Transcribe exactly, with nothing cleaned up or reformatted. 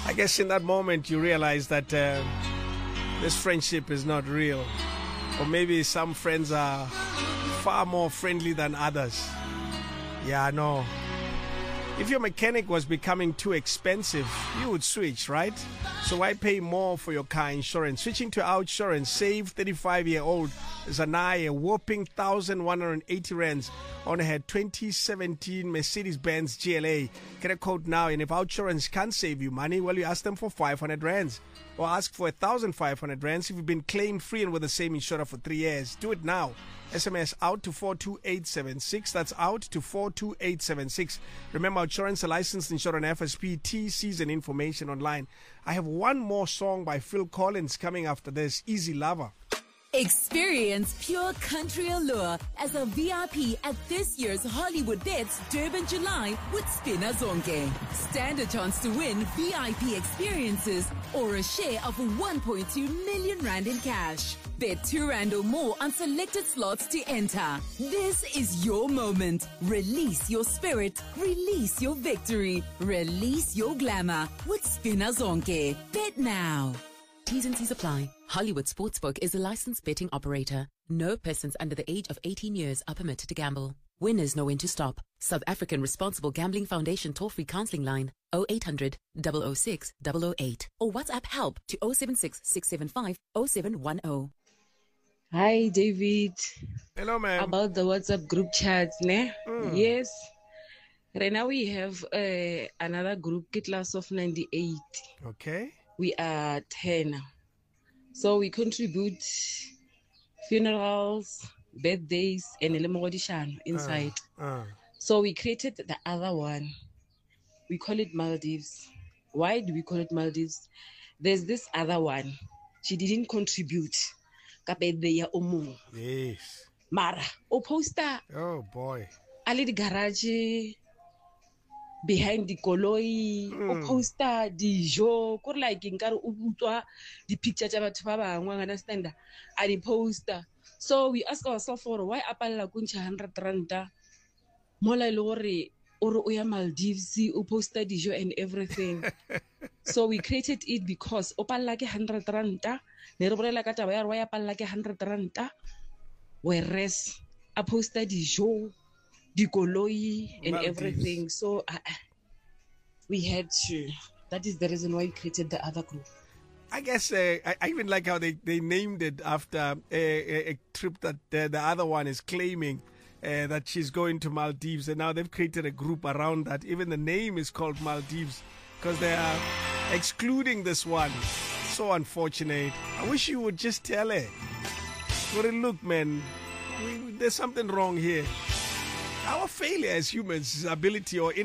I guess in that moment you realize that uh, this friendship is not real. Or maybe some friends are far more friendly than others. Yeah, no. If your mechanic was becoming too expensive, you would switch, right? So why pay more for your car insurance? Switching to OUTsurance, save thirty-five-year-old Zanai a whopping one thousand one hundred eighty rands on her twenty seventeen Mercedes-Benz G L A. Get a quote now, and if OUTsurance can't save you money, well, you ask them for five hundred rands. Or ask for one thousand five hundred rands if you've been claim free and with the same insurer for three years. Do it now. S M S out to four two eight seven six. That's out to four two eight seven six. Remember, OUTsurance, a licensed insurer on F S P, T Cs and information online. I have one more song by Phil Collins coming after this, Easy Lover. Experience pure country allure as a V I P at this year's Hollywood Bets Durban July with Spina Zonke. Stand a chance to win V I P experiences or a share of one point two million rand in cash. Bet two rand or more on selected slots to enter. This is your moment. Release your spirit. Release your victory. Release your glamour with Spina Zonke. Bet now. T's and C's apply. Hollywood Sportsbook is a licensed betting operator. No persons under the age of eighteen years are permitted to gamble. Winners know when to stop. South African Responsible Gambling Foundation toll-free counseling line oh eight hundred, double oh six, double oh eight or WhatsApp help to oh seven six, six seven five, oh seven one oh. Hi, David. Hello, ma'am. About the WhatsApp group chats, ne? Mm. Yes. Right now we have uh, another group, class of ninety-eight. Okay. We are ten. So we contribute funerals, birthdays, and elimination inside. Uh, uh. So we created the other one. We call it Maldives. Why do we call it Maldives? There's this other one. She didn't contribute. Ka birthday ya omo. Yes. Mara, o poster. Oh, boy. Ali the garage. Behind the koloi, Mm. o poster dijo, ko like nkare o butswa di picture tsa batho ba bangwe, understand? A di poster. So we ask ourselves for why apalla kuncha one hundred rand. Mola ile gore ore o ya Maldives, o poster dijo and everything. So we created it because o palla ke one hundred rand. Ne re bolela ka taba ya re why apalla ke one hundred rand. Whereas a poster dijo, dikoloi and Maldives. everything. So uh, we had to. That is the reason why we created the other group. I guess uh, I, I even like how they, they named it after a, a, a trip that uh, the other one is claiming uh, that she's going to Maldives, and now they've created a group around that. Even the name is called Maldives because they are excluding this one. So unfortunate. I wish you would just tell her. But look, man, we, there's something wrong here. Our failure as humans is ability or